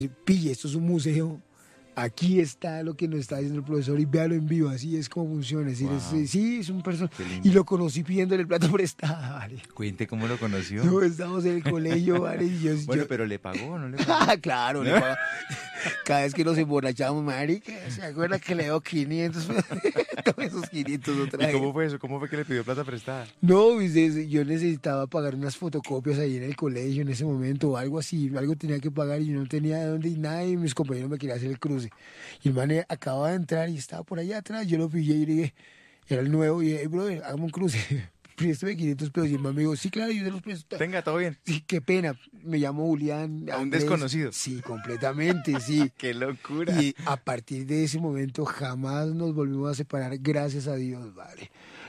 Pille, esto es un museo. Aquí está lo que nos está diciendo el profesor y véalo en vivo, así es como funciona. Es decir, Wow, sí, es un personaje. qué Y lindo. lo conocí pidiéndole el plata prestada, ¿vale? Cuente cómo lo conoció. No, estábamos en el colegio, ¿vale? Y Bueno, yo- pero ¿le pagó o no le pagó? claro, le pago. Cada vez que nos emborrachamos, marica, ¿se acuerda que le doy 500? Todos esos 500 otra ¿Y vez. cómo fue eso? ¿Cómo fue que le pidió plata prestada? No, pues, yo necesitaba pagar unas fotocopias ahí en el colegio en ese momento o algo así, algo tenía que pagar y yo no tenía de dónde y nada y mis compañeros me querían hacer el cruce. Y el man acababa de entrar y estaba por allá atrás, yo lo pillé y le dije, era el nuevo y dije, hey, brother, hagamos un cruce, préstame 500 pesos y el man me dijo, sí, claro, yo te los presto. Tenga, todo bien. Sí, qué pena, me llamo Julián. A un Andrés. desconocido. Sí, completamente, sí. ¡Qué locura! Y a partir de ese momento jamás nos volvimos a separar, gracias a Dios, vale.